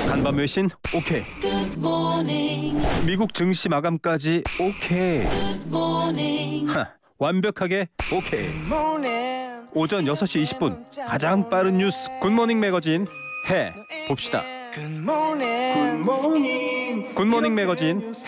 간밤 외신 오케이. 미국 증시 마감까지 오케이. 완벽하게 오케이. 오전 6시 20분 가장 빠른 뉴스 굿모닝 매거진 해 봅시다. 굿모닝 매거진